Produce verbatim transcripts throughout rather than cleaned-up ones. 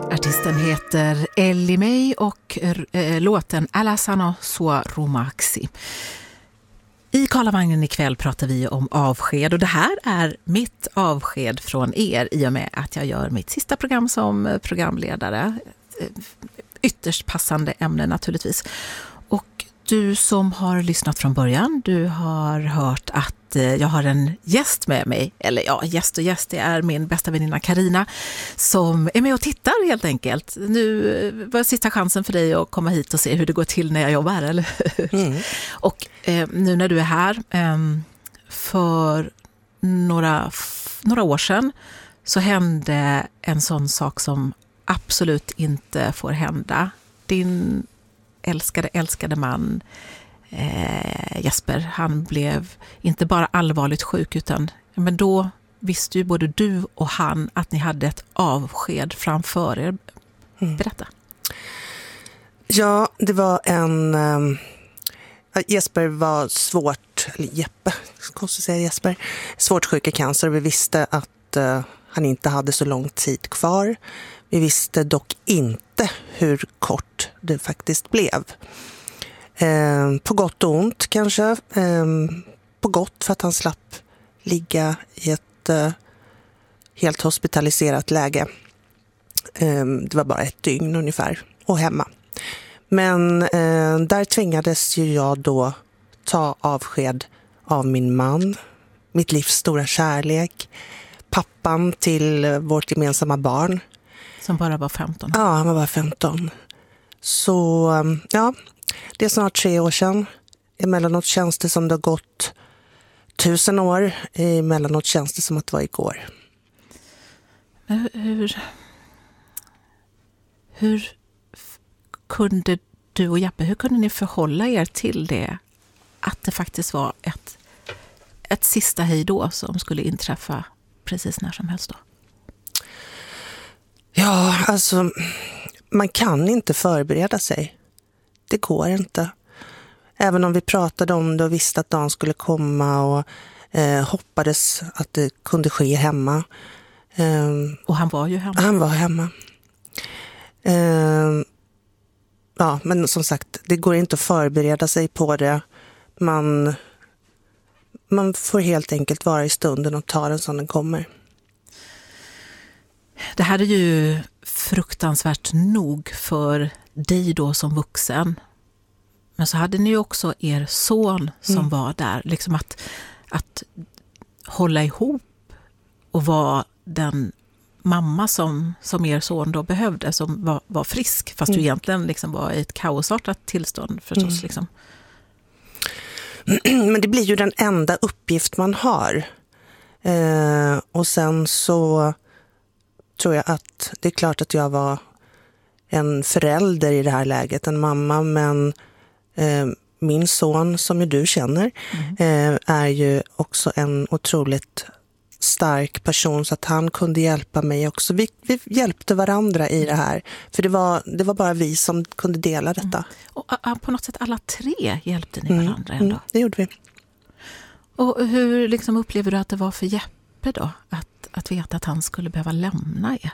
Artisten heter Ellie May och äh, låten Alla sano sua rumaksi. I Karlavagnen ikväll pratar vi om avsked och det här är mitt avsked från er i och med att jag gör mitt sista program som programledare. Ytterst passande ämne naturligtvis. Och du som har lyssnat från början, du har hört att jag har en gäst med mig, eller ja, gäst och gäst, det är min bästa väninna Karina som är med och tittar helt enkelt. Nu var sista chansen för dig att komma hit och se hur det går till när jag jobbar, eller hur? Mm. Och eh, nu när du är här, eh, för några, några år sedan så hände en sån sak som absolut inte får hända. Din älskade, älskade man Eh, Jesper, han blev inte bara allvarligt sjuk utan men då visste ju både du och han att ni hade ett avsked framför er. Berätta. Mm. Ja, det var en um, Jesper var svårt, eller Jeppe, konstigt att säga Jesper, svårt sjuk i cancer. Vi visste att uh, han inte hade så lång tid kvar. Vi visste dock inte hur kort det faktiskt blev. Eh, på gott och ont kanske. Eh, på gott för att han slapp ligga i ett eh, helt hospitaliserat läge. Eh, det var bara ett dygn ungefär och hemma. Men eh, där tvingades ju jag då ta avsked av min man, mitt livs stora kärlek, pappan till vårt gemensamma barn. Som bara var femton. Ja, han var bara femton. Så ja, det är snart tre år sedan. Emellanåt känns det som det har gått tusen år. Emellanåt känns det som att det var igår. Men hur, hur kunde du och Jeppe, hur kunde ni förhålla er till det? Att det faktiskt var ett, ett sista hej då som skulle inträffa precis när som helst då? Ja, alltså man kan inte förbereda sig. Det går inte. Även om vi pratade om det och visste att dagen skulle komma och eh, hoppades att det kunde ske hemma. Eh, och han var ju hemma. Han var hemma. Eh, ja, men som sagt, det går inte att förbereda sig på det. Man, man får helt enkelt vara i stunden och ta den som den kommer. Det här är ju fruktansvärt nog för dig då som vuxen. Men så hade ni ju också er son som mm. var där. Liksom att, att hålla ihop och vara den mamma som, som er son då behövde. Som var, var frisk fast mm. du egentligen liksom var i ett kaosartat tillstånd förstås. Mm. Liksom. Men det blir ju den enda uppgift man har. Eh, och sen så tror jag att det är klart att jag var en förälder i det här läget, en mamma, men eh, min son som ju du känner mm. eh, är ju också en otroligt stark person så att han kunde hjälpa mig också. Vi, vi hjälpte varandra i det här, för det var, det var bara vi som kunde dela detta. Mm. Och uh, på något sätt alla tre hjälpte ni varandra mm. ändå? Mm, det gjorde vi. Och hur liksom upplever du att det var för Jeppe då? Att, att veta att han skulle behöva lämna er?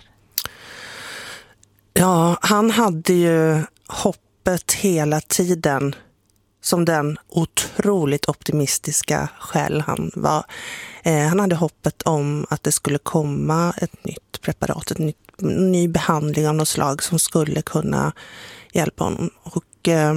Ja, han hade ju hoppet hela tiden som den otroligt optimistiska själ han var. Eh, han hade hoppet om att det skulle komma ett nytt preparat, ett nytt, en ny behandling av något slag som skulle kunna hjälpa honom. Och eh,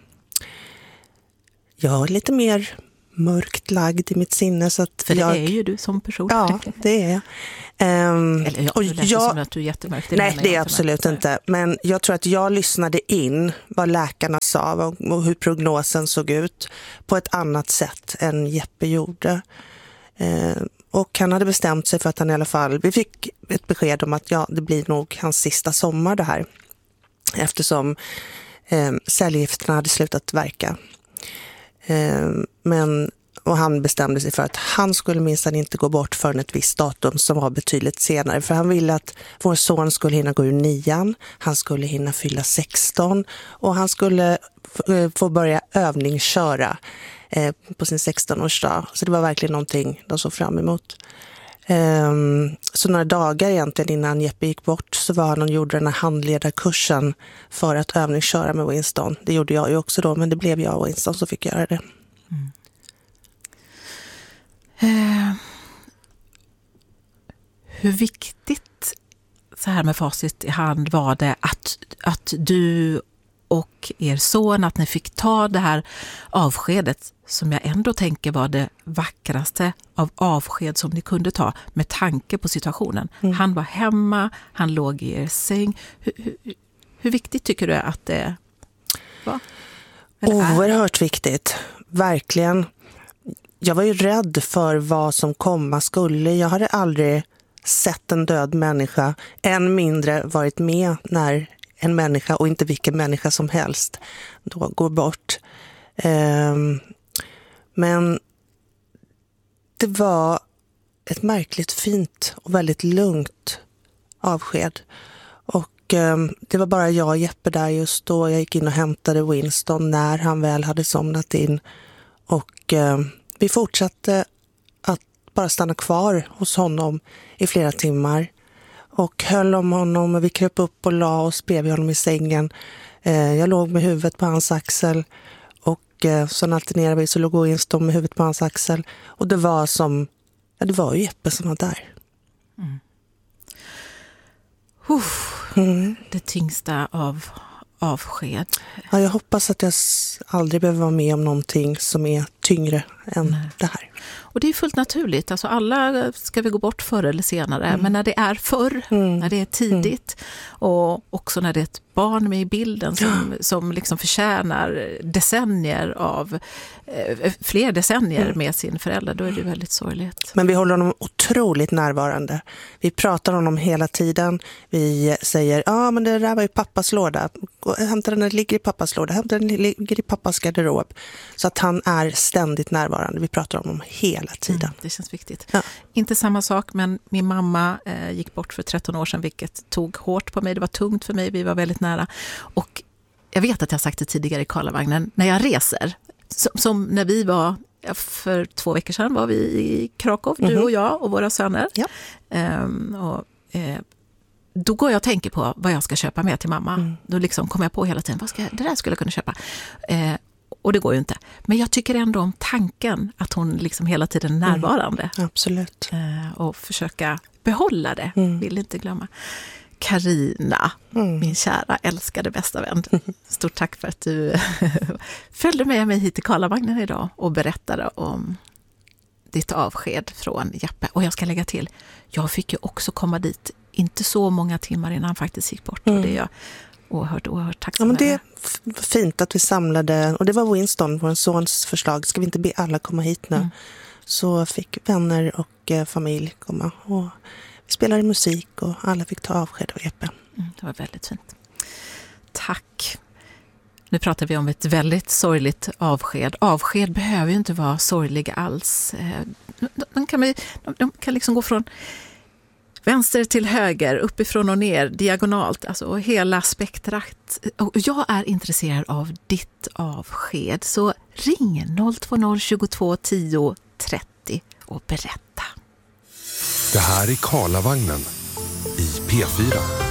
jag är lite mer mörkt lagd i mitt sinne. Så att För det jag, är ju du som person. Ja, det är jag. Um, Eller jag, och det lät jag, som att du är jättemörkt. Det nej, det är absolut inte. Men jag tror att jag lyssnade in vad läkarna sa och, och hur prognosen såg ut på ett annat sätt än Jeppe gjorde. Uh, och han hade bestämt sig för att han i alla fall... Vi fick ett besked om att ja, det blir nog hans sista sommar det här. Eftersom um, cellgifterna hade slutat verka. Um, men... Och han bestämde sig för att han skulle minst inte gå bort förrän ett visst datum som var betydligt senare. För han ville att vår son skulle hinna gå ur nian, han skulle hinna fylla sexton och han skulle få börja övningsköra på sin sexton-årsdag. Så det var verkligen någonting de såg fram emot. Um, så några dagar egentligen innan Jeppe gick bort så var han och gjorde den här handledarkursen för att övningsköra med Winston. Det gjorde jag ju också då, men det blev jag och Winston som fick göra det. Mm. Uh, hur viktigt så här med facit i hand var det att, att du och er son, att ni fick ta det här avskedet som jag ändå tänker var det vackraste av avsked som ni kunde ta med tanke på situationen. Mm. Han var hemma, han låg i er säng. Hur, hur, hur viktigt tycker du att det var? Oerhört viktigt, verkligen. Jag var ju rädd för vad som komma skulle. Jag hade aldrig sett en död människa, än mindre varit med när en människa, och inte vilken människa som helst, då går bort. Um, men det var ett märkligt fint och väldigt lugnt avsked. Och um, det var bara jag och Jeppe där just då. Jag gick in och hämtade Winston när han väl hade somnat in. Och um, vi fortsatte att bara stanna kvar hos honom i flera timmar. Och höll om honom och vi kröp upp och la oss bredvid honom i sängen. Eh, jag låg med huvudet på hans axel. Och eh, så alternerade vi, så låg Winston med huvudet på hans axel. Och det var som, ja det var ju Jeppe som var där. Mm. Uff, mm. Det tyngsta av avsked. Ja, jag hoppas att jag aldrig behöver vara med om någonting som är tyngre än Nej. det här. Och det är fullt naturligt. Alltså alla ska vi gå bort förr eller senare. Mm. Men när det är förr, mm. när det är tidigt mm. och också när det är ett barn med i bilden som, ja. som liksom förtjänar decennier av eh, fler decennier mm. med sin förälder, då är det väldigt sorgligt. Men vi håller honom otroligt närvarande. Vi pratar om honom hela tiden. Vi säger, ja ah, men det där var ju pappas låda. Hämta den, den ligger i pappas låda. Hämta den, ligger i pappas garderob. Så att han är ständigt närvarande. Vi pratar om honom hela tiden. Mm, det känns viktigt. Ja. Inte samma sak, men min mamma eh, gick bort för tretton år sedan, vilket tog hårt på mig. Det var tungt för mig. Vi var väldigt nära. Och jag vet att jag har sagt det tidigare i Karlavagnen, när jag reser, som, som när vi var, för två veckor sedan var vi i Krakow, mm-hmm. du och jag och våra söner. Ja. Um, och, eh, då går jag och tänker på vad jag ska köpa med till mamma. Mm. Då liksom kommer jag på hela tiden, vad ska jag, det där skulle jag kunna köpa. Eh, och det går ju inte. Men jag tycker ändå om tanken att hon liksom hela tiden är närvarande. Mm. Absolut. Eh, och försöka behålla det, mm. vill inte glömma. Carina, mm. min kära, älskade bästa vän. Stort tack för att du följde med mig hit till Karlavagnen idag och berättade om ditt avsked från Jeppe. Och jag ska lägga till, jag fick ju också komma dit inte så många timmar innan han faktiskt gick bort. Mm. Och det är jag oerhört, oerhört tacksam. Ja, men det är f- fint att vi samlade, och det var Winston, vår sons förslag. Ska vi inte be alla komma hit nu? Mm. Så fick vänner och eh, familj komma och vi spelade musik och alla fick ta avsked av Jeppe. Mm, det var väldigt fint. Tack. Nu pratar vi om ett väldigt sorgligt avsked. Avsked behöver ju inte vara sorgliga alls. De, de, kan, de, de kan liksom gå från vänster till höger, uppifrån och ner, diagonalt, alltså hela spektrat. Och jag är intresserad av ditt avsked. Så ring noll två noll tjugotvå tio trettio och berätta. Det här är Karlavagnen i P fyra.